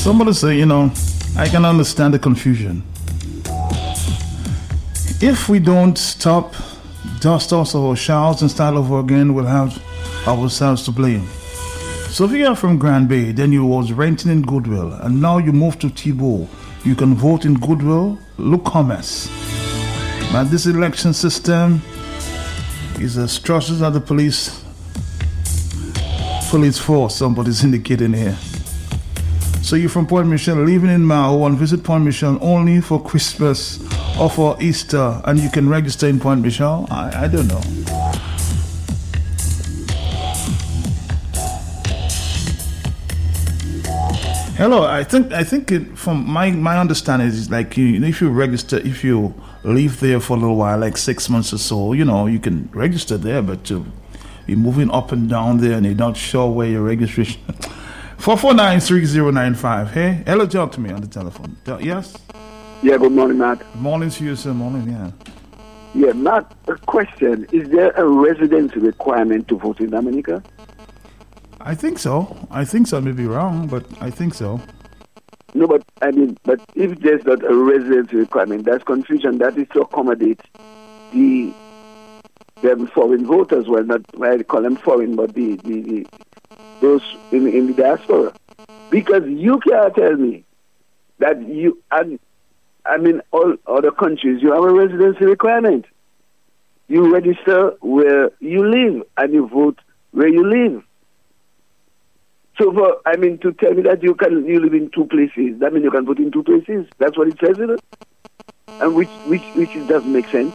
Somebody say, I can understand the confusion. If we don't stop, dust off our shouts and start over again, we'll have ourselves to blame. So if you are from Grand Bay, then you was renting in Goodwill, and now you move to Thibault, you can vote in Goodwill, look commerce. But this election system is as atrocious as the police force, somebody's indicating here. So you're from Point Michelle, living in Mao, and visit Point Michelle only for Christmas or for Easter, and you can register in Point Michelle? I don't know. Hello, I think from my understanding is like if you register, if you live there for a little while, like 6 months or so, you can register there, but to be moving up and down there and you're not sure where your registration. 4493095. Hey, hello, talk to me on the telephone. Yes. Yeah. Good morning, Matt. Morning to you, sir. Morning. Yeah. Yeah, Matt. A question: is there a residency requirement to vote in Dominica? I think so. I may be wrong, but I think so. No, but if there's not a residency requirement, that's confusion. That is to accommodate the foreign voters. Well, not why they call them foreign, but the those in the diaspora. Because you can't tell me that all other countries you have a residency requirement. You register where you live and you vote where you live. So to tell me that you live in two places, that means you can vote in two places. That's what it says, isn't it? And which doesn't make sense.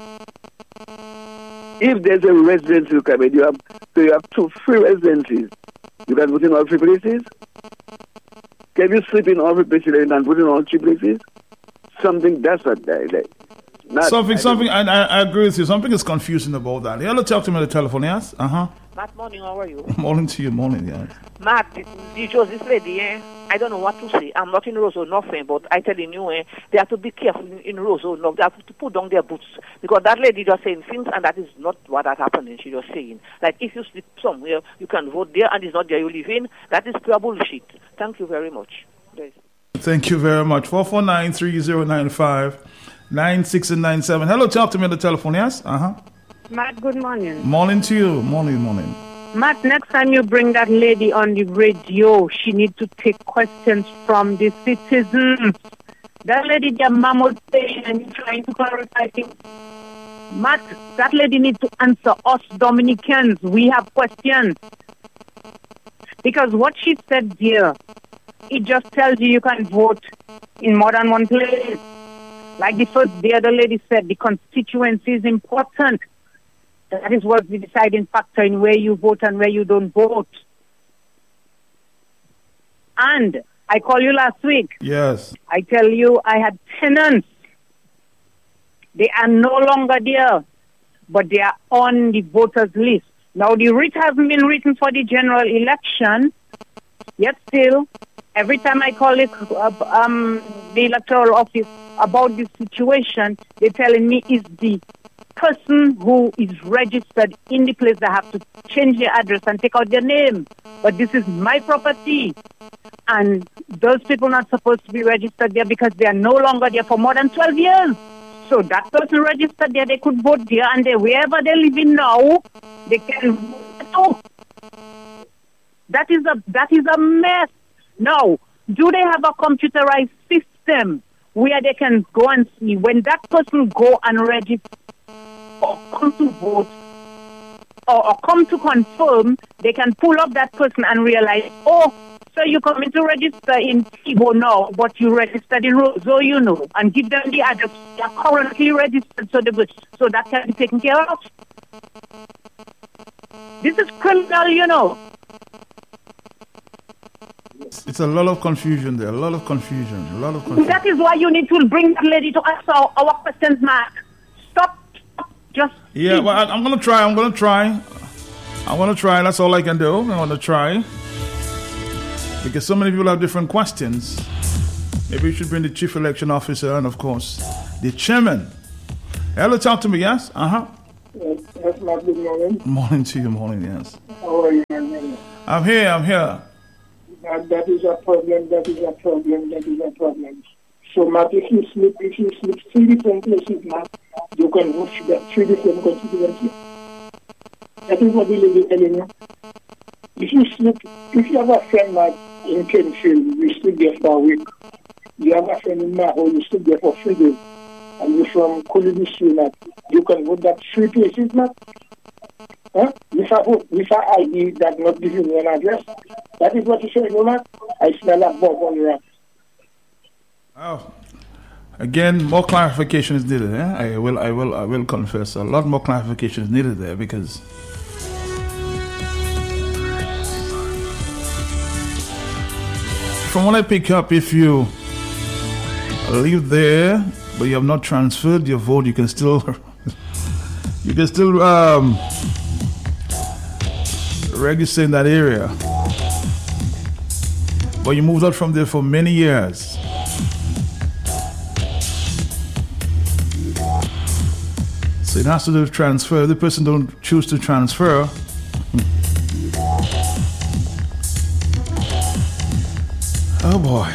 If there's a residency requirement, you have free residencies. You can vote in all three places. Can you sleep in all three places and vote in all three places? Something that's what something. I agree with you. Something is confusing about that. Hello, talk to me on the telephone. Yes. Matt, morning, how are you? Morning to you, morning, yeah. Matt, this lady, I don't know what to say. I'm not in Roseau, nothing, but I telling you, they have to be careful in Roseau. No, they have to put down their boots. Because that lady just saying things, and that is not what has happened. She just saying, like, if you sleep somewhere, you can vote there, and it's not there you live in. That is pure bullshit. Thank you very much. Yes. Thank you very much. 4493095 96 and 97. Hello, talk to me on the telephone, yes? Matt, good morning. Morning to you. Morning. Matt, next time you bring that lady on the radio, she needs to take questions from the citizens. That lady, their mammoth saying and you're trying to clarify things. Matt, that lady needs to answer us Dominicans. We have questions. Because what she said there, it just tells you can vote in more than one place. Like the other lady said, the constituency is important. That is what's the deciding factor in where you vote and where you don't vote. And I called you last week. Yes. I tell you, I had tenants. They are no longer there, but they are on the voters list. Now, the writ hasn't been written for the general election, yet still, every time I call it the electoral office about this situation, they're telling me it's the person who is registered in the place that have to change their address and take out their name. But this is my property. And those people not supposed to be registered there because they are no longer there for more than 12 years. So that person registered there, they could vote there, and wherever they're living now, they can vote too. That is a mess. Now, do they have a computerized system where they can go and see when that person go and register or come to vote or come to confirm, they can pull up that person and realize, oh, so you're coming to register in Thibault now, but you registered in Roseau, and give them the address. They are currently registered, so that can be taken care of. This is criminal, It's a lot of confusion there, a lot of confusion. That is why you need to bring that lady to answer our questions, Mark. Stop. Just yeah, well, I'm going to try. That's all I can do. I'm going to try. Because so many people have different questions. Maybe you should bring the chief election officer and, of course, the chairman. Hello, talk to me, yes? Yes, Matt, good morning. Morning to you, morning, yes. How are you? I'm here. that is a problem. So, Matt, if you sleep 3 different places, Matt, you can vote that 3 different constituencies. That is what the lady telling you. If you have a friend, Matt, in Kenfield, you sleep there for a week. You have a friend in Maho, you sleep there for 3 days. And you're from Kolibisi, Matt, you can vote that 3 places, Matt. Huh? With a ID that not giving you an address. That is what you say, no, Matt. I smell a bug on your. Oh, again, more clarification is needed. I will confess, a lot more clarification is needed there, because from what I pick up, if you live there but you have not transferred your vote, you can still register in that area. But you moved out from there for many years. So it has to do with transfer. If the person don't choose to transfer, oh boy.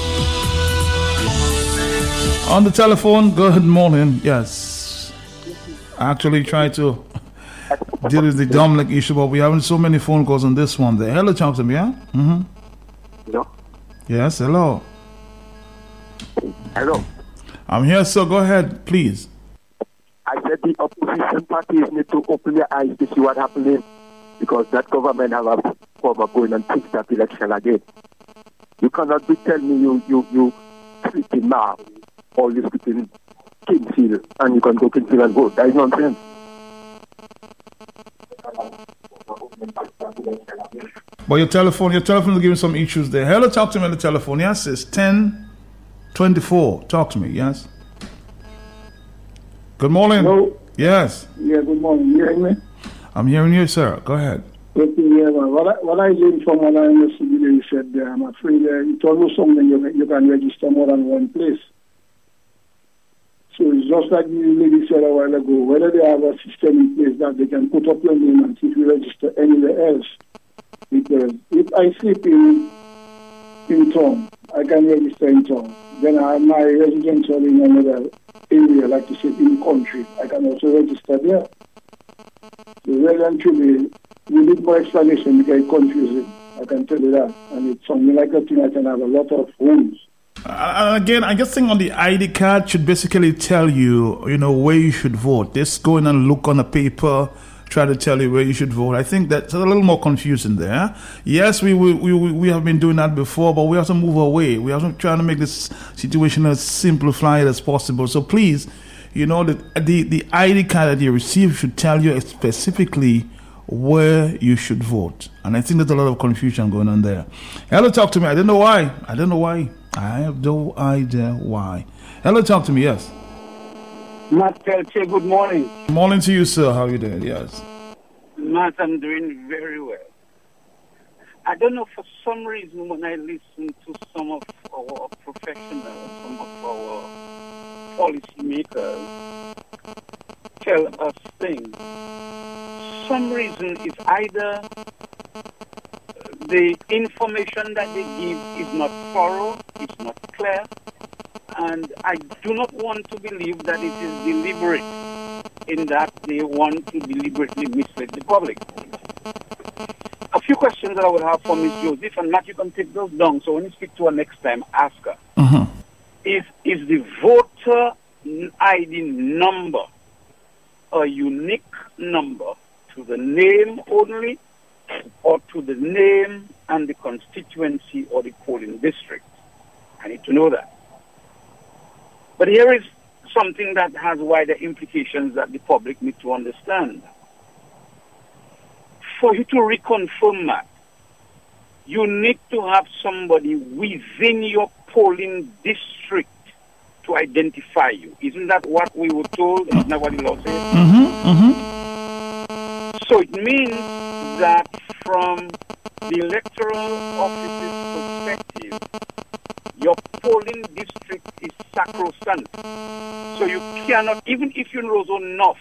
On the telephone, good morning. Yes. I actually tried to deal with the Dominic issue, but we're having so many phone calls on this one. The hello, talk to me, yeah? Mm-hmm. Hello? Yes, hello. Hello? I'm here, so go ahead, please. I said the opposition parties need to open their eyes to see what's happening, because that government have a power going and fix that election again. You cannot be telling me you sleeping now, or you sleeping Kingsfield, and you can go Kingsfield and vote. That is nonsense. But your telephone is giving some issues there. Hello, talk to me on the telephone. Yes, it's 10:24. Talk to me, yes. Good morning. Hello? Yes. Yeah, good morning. You hearing me? I'm hearing you, sir. Go ahead. Okay, yeah, what I learned from what I understood you said there, I'm afraid it's almost something you can register more than one place. So it's just like the lady said a while ago, whether they have a system in place that they can put up your name and see if you register anywhere else. Because if I sleep in town, I can register in town. Then I have my residential in another area, like to say in country, I can also register there. So really and truly, we need more explanation because it's confusing. I can tell you that. And it's something like a thing I can have a lot of rules. Again, I just think on the ID card should basically tell you, where you should vote. Just go in and look on the paper, try to tell you where you should vote. I think that's a little more confusing there. Yes, we have been doing that before, but we have to move away. We have to try to make this situation as simplified as possible. So please, the ID card that you receive should tell you specifically where you should vote. And I think there's a lot of confusion going on there. Hello, talk to me. I don't know why. I have no idea why. Hello, talk to me. Yes. Matt Peltier, good morning. Morning to you, sir. How are you doing? Yes. Matt, I'm doing very well. I don't know, for some reason, when I listen to some of our professionals, some of our policymakers tell us things, some reason it's either the information that they give is not thorough, it's not clear, and I do not want to believe that it is deliberate in that they want to deliberately mislead the public. A few questions that I would have for Ms. Joseph, and Matt, you can take those down, so when you speak to her next time, ask her. Uh-huh. Is the voter ID number a unique number to the name only, or to the name and the constituency or the polling district? I need to know that. But here is something that has wider implications that the public need to understand. For you to reconfirm that, you need to have somebody within your polling district to identify you. Isn't that what we were told? Isn't that what the law says? Mm-hmm. Mm-hmm. So it means that from the electoral office's perspective, your polling district is sacrosanct. So you cannot, even if you're in Roseau North,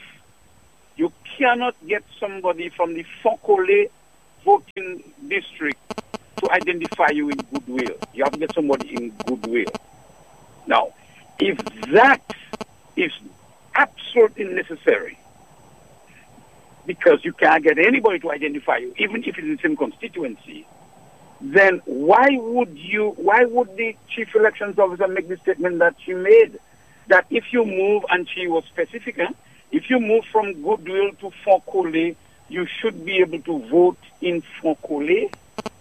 you cannot get somebody from the Fokole voting district to identify you in goodwill. You have to get somebody in goodwill. Now, if that is absolutely necessary, because you can't get anybody to identify you, even if it's in the same constituency, then why would the chief elections officer make the statement that she made? That if you move, and she was specific, if you move from Goodwill to Fonkole, you should be able to vote in Fonkole.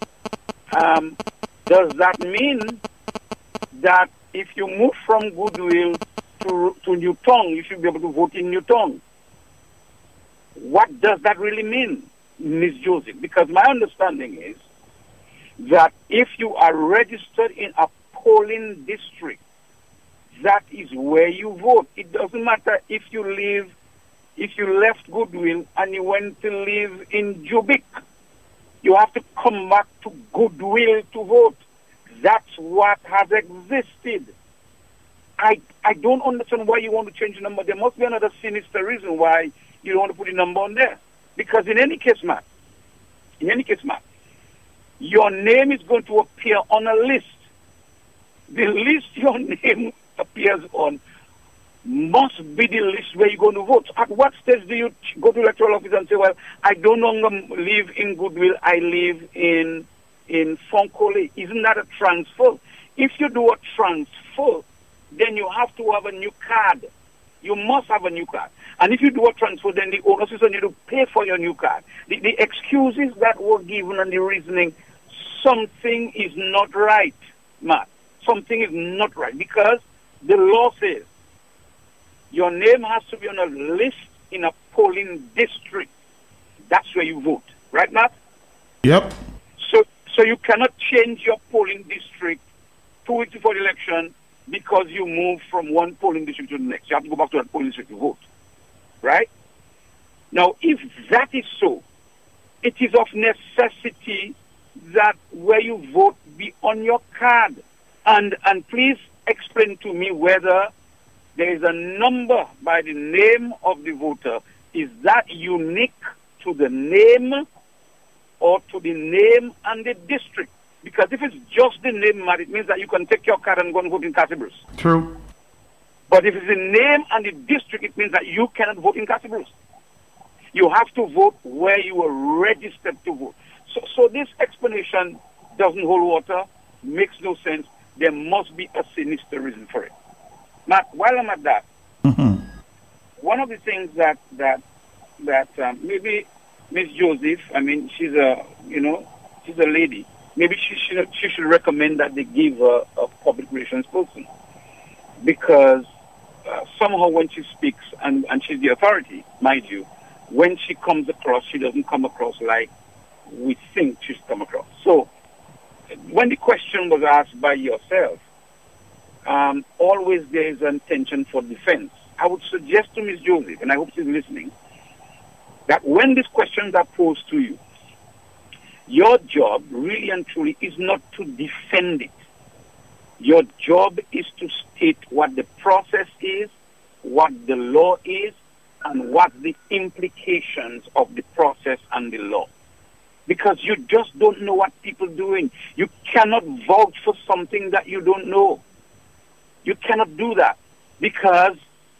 Does that mean that if you move from Goodwill to Newton, you should be able to vote in Newton? What does that really mean, Ms. Joseph? Because my understanding is that if you are registered in a polling district, that is where you vote. It doesn't matter if you left Goodwill and you went to live in Jubic. You have to come back to Goodwill to vote. That's what has existed. I don't understand why you want to change the number. There must be another sinister reason why you don't want to put a number on there. Because in any case, Matt, your name is going to appear on a list. The list your name appears on must be the list where you're going to vote. At what stage do you go to electoral office and say, well, I no longer live in Goodwill, I live in Fonkole? Isn't that a transfer? If you do a transfer, then you have to have a new card. You must have a new card. And if you do a transfer, then the owner system need to pay for your new card. The excuses that were given and the reasoning, something is not right, Matt. Something is not right, because the law says your name has to be on a list in a polling district. That's where you vote. Right, Matt? Yep. So you cannot change your polling district 2 weeks before the election because you move from one polling district to the next. You have to go back to that polling district to vote. Right? Now, if that is so, it is of necessity that where you vote be on your card. And please explain to me whether there is a number by the name of the voter. Is that unique to the name or to the name and the district? Because if it's just the name, it means that you can take your card and go and vote in Cassibrus. True. But if it's the name and the district, it means that you cannot vote in Cassibrus. You have to vote where you were registered to vote. So this explanation doesn't hold water, makes no sense. There must be a sinister reason for it. Matt, while I'm at that, one of the things that maybe Miss Joseph, she's a lady. Maybe she should recommend that they give her a public relations person, because somehow when she speaks, and she's the authority, mind you, when she comes across, she doesn't come across like we think she's come across. So when the question was asked by yourself, always there is an intention for defense. I would suggest to Ms. Joseph, and I hope she's listening, that when these questions are posed to you, your job, really and truly, is not to defend it. Your job is to state what the process is, what the law is, and what the implications of the process and the law. Because you just don't know what people are doing. You cannot vouch for something that you don't know. You cannot do that. Because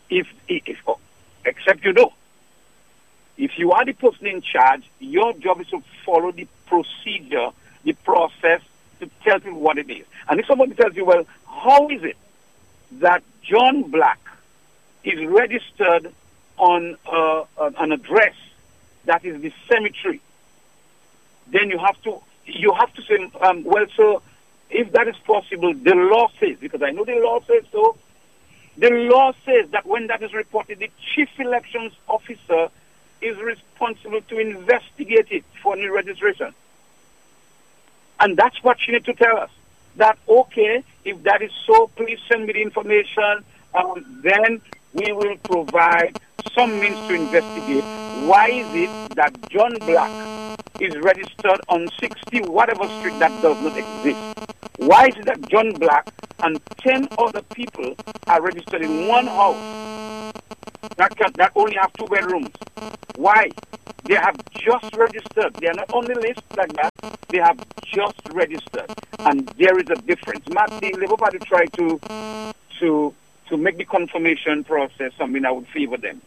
except you know. If you are the person in charge, your job is to follow the procedure, the process, to tell people what it is. And if somebody tells you, well, how is it that John Black is registered on an address that is the cemetery, then you have to say, well, so if that is possible, the law says, because I know the law says so, the law says that when that is reported, the chief elections officer is responsible to investigate it for new registration. And that's what she needs to tell us. That, okay, if that is so, please send me the information, then we will provide some means to investigate. Why is it that John Black is registered on 60 whatever street that does not exist? Why is it that John Black and 10 other people are registered in one house? that only have 2 bedrooms. Why? They have just registered. They are not on the list like that. They have just registered, and there is a difference. Matt, the Labour Party tried to make the confirmation process something that would favor them.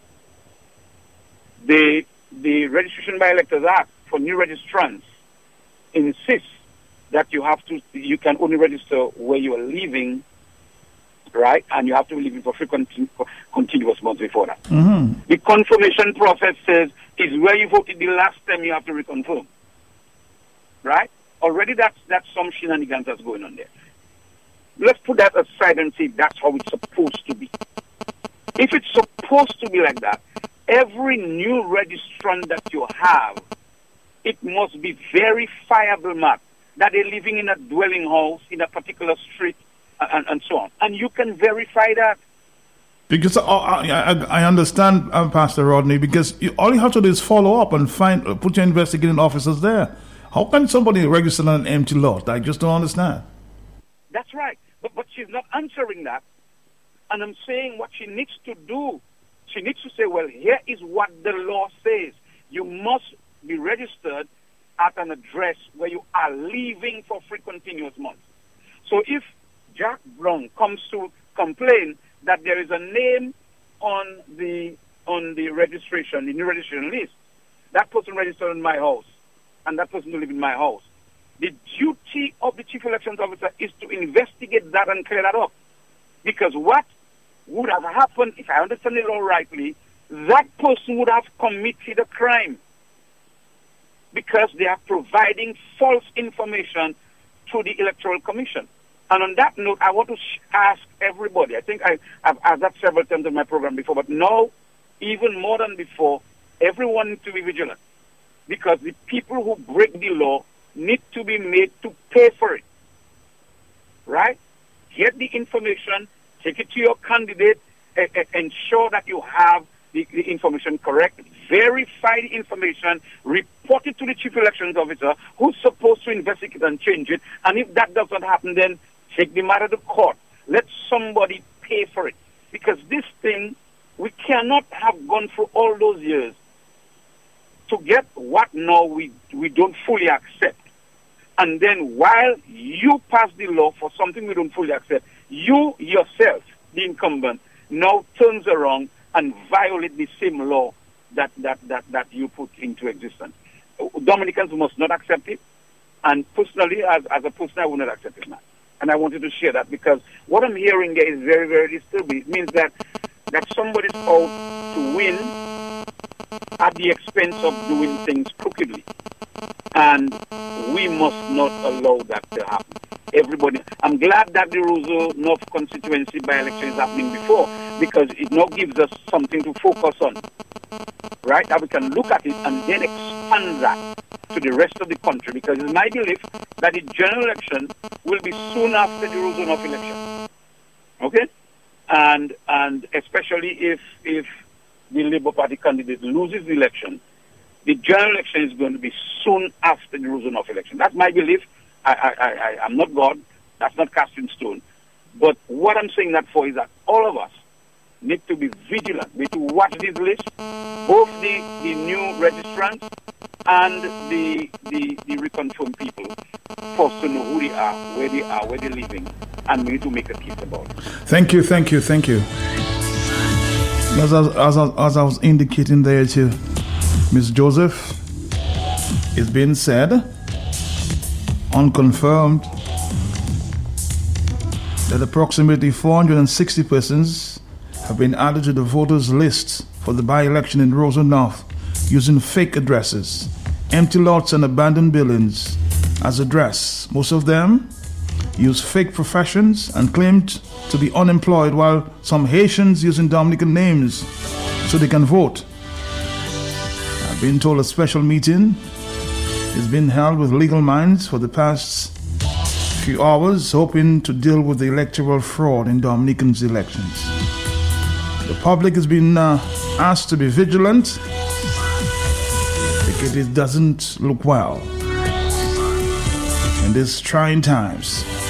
The Registration by Electors Act for new registrants insists that you can only register where you are living, right? And you have to be living for continuous months before that. Mm-hmm. The confirmation process says is where you voted the last time you have to reconfirm, right? Already that's some shenanigans that's going on there. Let's put that aside and say that's how it's supposed to be. If it's supposed to be like that, every new registrant that you have, it must be verifiable, Matt, that they're living in a dwelling house in a particular street and so on. And you can verify that. Because I understand, Pastor Rodney, because all you have to do is follow up and put your investigating officers there. How can somebody register on an empty lot? I just don't understand. That's right. But she's not answering that. And I'm saying what she needs to do. She needs to say, well, here is what the law says. You must be registered at an address where you are living for 3 continuous months. So if Jack Brown comes to complain that there is a name on the registration, the new registration list, that person registered in my house, and that person will live in my house. The duty of the Chief Elections Officer is to investigate that and clear that up. Because what would have happened, if I understand it all rightly, that person would have committed a crime because they are providing false information to the Electoral Commission. And on that note, I want to ask everybody, I think I've asked that several times in my program before, but now, even more than before, everyone needs to be vigilant. Because the people who break the law need to be made to pay for it. Right? Get the information, take it to your candidate, ensure that you have the information correct, verify the information, report it to the Chief Elections Officer, who's supposed to investigate and change it. And if that doesn't happen, then take the matter to court. Let somebody pay for it. Because this thing, we cannot have gone through all those years to get what now we don't fully accept. And then while you pass the law for something we don't fully accept, you yourself, the incumbent, now turns around and violate the same law that you put into existence. Dominicans must not accept it. And personally, as a person, I will not accept it, man. And I wanted to share that because what I'm hearing there is very, very disturbing. It means that somebody's out to win at the expense of doing things crookedly. And we must not allow that to happen. Everybody, I'm glad that the Roseau North constituency by-election is happening before because it now gives us something to focus on, right? That we can look at it and then expand that to the rest of the country because it's my belief that the general election will be soon after the Roseau North election, okay? And especially if the Labour Party candidate loses the election, the general election is going to be soon after the Roseau North election. That's my belief. I'm not God. That's not cast in stone. But what I'm saying that for is that all of us need to be vigilant. We need to watch this list, both the new registrants and the reconfirmed people, for us to know who they are, where they're living, and we need to make a case about it. Thank you. As I was indicating there to Ms. Joseph, it's been said, unconfirmed, that approximately 460 persons have been added to the voters' list for the by-election in Roseau North using fake addresses, empty lots and abandoned buildings as address. Most of them use fake professions and claimed to be unemployed, while some Haitians using Dominican names so they can vote. I've been told a special meeting has been held with legal minds for the past few hours, hoping to deal with the electoral fraud in Dominican's elections. The public has been asked to be vigilant because it doesn't look well in these trying times.